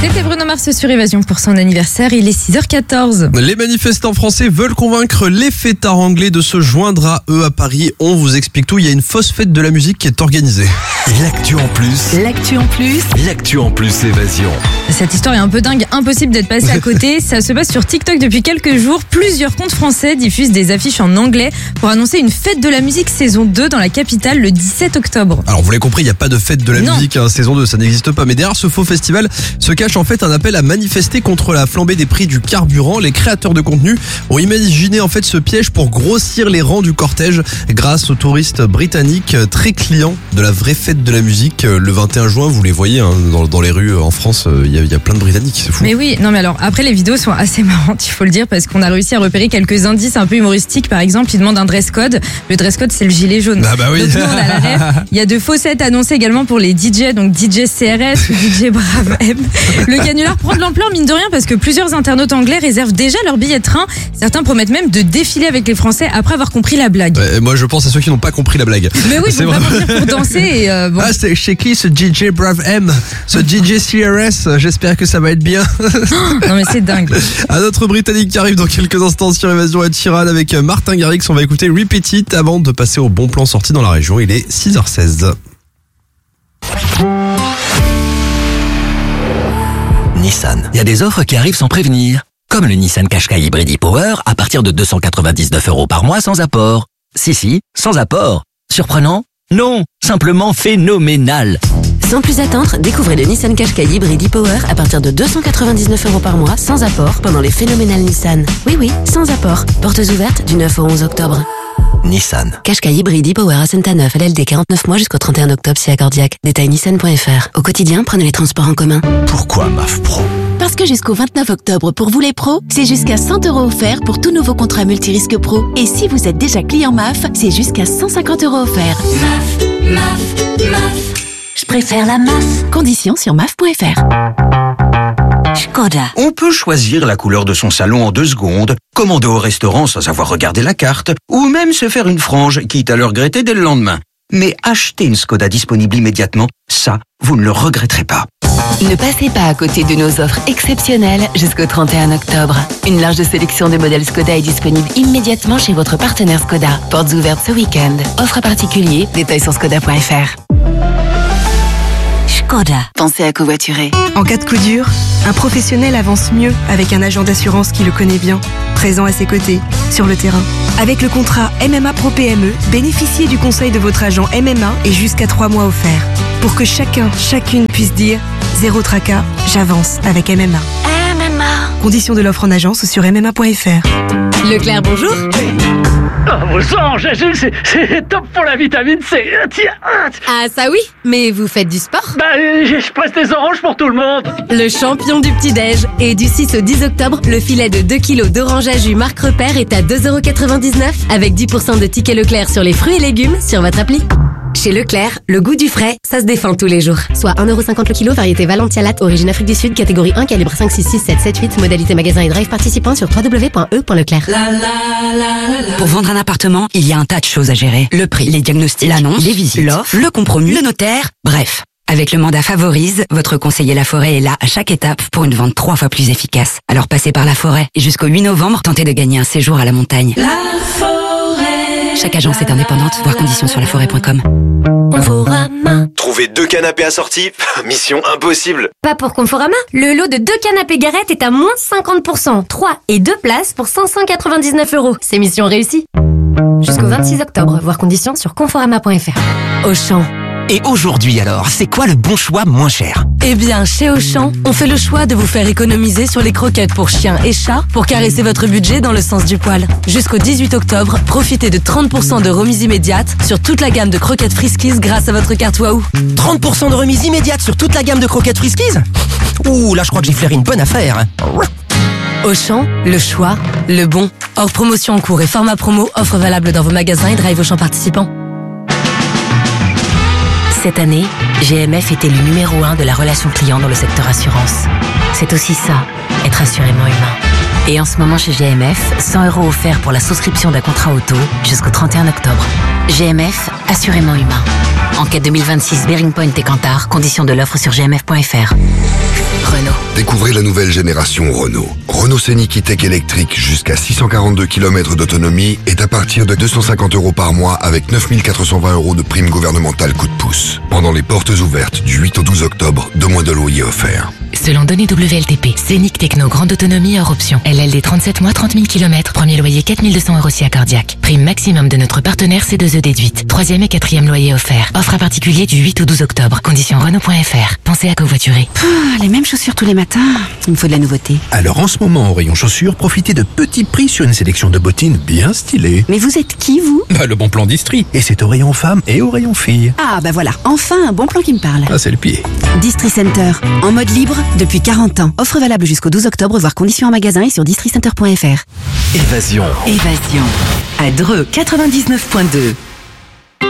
C'était Bruno Mars sur Évasion pour son anniversaire, il est 6h14. Les manifestants français veulent convaincre les fêtards anglais de se joindre à eux à Paris. On vous explique tout, il y a une fausse fête de la musique qui est organisée. L'actu en plus. L'actu en plus. L'actu en plus Évasion. Cette histoire est un peu dingue, impossible d'être passé à côté. Ça se passe sur TikTok depuis quelques jours. Plusieurs comptes français diffusent des affiches en anglais pour annoncer une fête de la musique saison 2 dans la capitale le 17 octobre. Alors vous l'avez compris, il n'y a pas de fête de la musique, saison 2, ça n'existe pas. Mais derrière ce faux festival se cache en fait un appel à manifester contre la flambée des prix du carburant. Les créateurs de contenu ont imaginé en fait ce piège pour grossir les rangs du cortège grâce aux touristes britanniques très clients de la vraie fête de la musique. Le 21 juin, vous les voyez dans les rues en France, il y a plein de Britanniques, c'est fou. Mais oui, non mais alors après les vidéos sont assez marrantes, il faut le dire, parce qu'on a réussi à repérer quelques indices un peu humoristiques. Par exemple, ils demandent un dress code. Le dress code, c'est le gilet jaune. Ah bah oui. Donc nous, on a la ref. Il y a de faux sets annoncés également pour les DJ, donc DJ CRS ou DJ Brave M. Le canular prend de l'ampleur, mine de rien, parce que plusieurs internautes anglais réservent déjà leur billet de train. Certains promettent même de défiler avec les Français après avoir compris la blague. Moi je pense à ceux qui n'ont pas compris la blague. Mais oui, ils vont pas mentir pour danser et bon. Ah, c'est chez qui ce DJ Brave M, ce DJ CRS, j'espère que ça va être bien. Non mais c'est dingue. Un autre Britannique qui arrive dans quelques instants sur Évasion Ed Sheeran avec Martin Garrix. On va écouter Repeat It avant de passer au bon plan sorti dans la région. Il est 6h16. Nissan. Il y a des offres qui arrivent sans prévenir. Comme le Nissan Qashqai Hybrid e-Power à partir de 299 € par mois sans apport. Si, sans apport. Surprenant? Non, simplement phénoménal. Sans plus attendre, découvrez le Nissan Qashqai Hybrid e-Power à partir de 299 € par mois sans apport pendant les phénoménales Nissan. Oui, sans apport. Portes ouvertes du 9 au 11 octobre. Nissan. Qashqai Hybrid e-Power à Saint-Neuf, LLD 49 mois jusqu'au 31 octobre si accordiaque. Détail nissan.fr. Au quotidien, prenez les transports en commun. Pourquoi MAF Pro? Parce que jusqu'au 29 octobre, pour vous les pros, c'est jusqu'à 100 € offerts pour tout nouveau contrat multirisque pro. Et si vous êtes déjà client MAF, c'est jusqu'à 150 € offerts. MAF. Je préfère la MAF. Conditions sur MAF.fr. Škoda. On peut choisir la couleur de son salon en 2 secondes, commander au restaurant sans avoir regardé la carte, ou même se faire une frange, quitte à le regretter dès le lendemain. Mais acheter une Škoda disponible immédiatement, ça, vous ne le regretterez pas. Ne passez pas à côté de nos offres exceptionnelles jusqu'au 31 octobre. Une large sélection de modèles Škoda est disponible immédiatement chez votre partenaire Škoda. Portes ouvertes ce week-end. Offre à particulier, détails sur Škoda.fr. Škoda. Pensez à covoiturer. En cas de coup dur, un professionnel avance mieux avec un agent d'assurance qui le connaît bien, présent à ses côtés, sur le terrain. Avec le contrat MMA Pro PME, bénéficiez du conseil de votre agent MMA et jusqu'à 3 mois offerts. Pour que chacune puisse dire « Zéro tracas, j'avance avec MMA ». Conditions de l'offre en agence ou sur MMA.fr. Leclerc, bonjour. Vos sang, c'est top pour la vitamine C. Tiens. Ah ça oui, mais vous faites du sport? Je presse des oranges pour tout le monde. Le champion du petit-déj. Et du 6 au 10 octobre, le filet de 2 kg d'orange à jus Marc Repère est à 2,99 € avec 10% de tickets Leclerc sur les fruits et légumes sur votre appli. Chez Leclerc, le goût du frais, ça se défend tous les jours. Soit 1,50 € le kilo, variété Valentia Latte, origine Afrique du Sud, catégorie 1, calibre 5, 6, 6, 7, 7, 8, modalité magasin et drive participant sur www.e.leclerc. Pour vendre un appartement, il y a un tas de choses à gérer. Le prix, les diagnostics, l'annonce, les visites, l'offre, le compromis, le notaire, bref. Avec le mandat Favorise, votre conseiller Laforêt est là à chaque étape pour une vente 3 fois plus efficace. Alors passez par Laforêt et jusqu'au 8 novembre, tentez de gagner un séjour à la montagne. Chaque agence est indépendante, voir conditions sur laforêt.com. Trouver 2 canapés assortis, mission impossible. Pas pour Conforama. Le lot de 2 canapés Garrett est à moins 50%. 3 et 2 places pour 599 €. C'est mission réussie. Jusqu'au 26 octobre, voir conditions sur conforama.fr. Auchan. Et aujourd'hui alors, c'est quoi le bon choix moins cher? Eh bien, chez Auchan, on fait le choix de vous faire économiser sur les croquettes pour chiens et chats pour caresser votre budget dans le sens du poil. Jusqu'au 18 octobre, profitez de 30% de remise immédiate sur toute la gamme de croquettes Friskies grâce à votre carte Wahoo. 30% de remise immédiate sur toute la gamme de croquettes Friskies? Ouh, là je crois que j'ai flairé une bonne affaire. Auchan, le choix, le bon. Hors promotion en cours et format promo, offre valable dans vos magasins et drive Auchan participants. Cette année, GMF est élu numéro 1 de la relation client dans le secteur assurance. C'est aussi ça, être assurément humain. Et en ce moment chez GMF, 100 € offerts pour la souscription d'un contrat auto jusqu'au 31 octobre. GMF, assurément humain. Enquête 2026, Bearing Point et Kantar, conditions de l'offre sur gmf.fr. Renault. Découvrez la nouvelle génération Renault. Renault Scénic E-Tech électrique jusqu'à 642 km d'autonomie est à partir de 250 € par mois avec 9 420 € de prime gouvernementale coup de pouce. Pendant les portes ouvertes du 8 au 12 octobre, 2 mois de loyer offerts. Selon données WLTP, Scénic Techno grande autonomie hors option. LLD 37 mois, 30 000 km. Premier loyer 4 200 € si accordiaque. Prime maximum de notre partenaire C2E déduite. 3e et 4e loyer offert. Offre à particulier du 8 au 12 octobre. Conditions Renault.fr. Pensez à covoiturer. Les mêmes chaussures tous les matins. Il me faut de la nouveauté. Alors en ce moment, au rayon chaussures, profitez de petits prix sur une sélection de bottines bien stylées. Mais vous êtes qui, vous? Le bon plan d'Istrie. Et c'est au rayon femmes et au rayon filles. Ah, bah voilà. Enfin, un bon plan qui me parle. Ah, c'est le pied. Distri Center. En mode libre depuis 40 ans. Offre valable jusqu'au 12 octobre, voire conditions en magasin et sur districenter.fr. Évasion. À Dreux 99.2.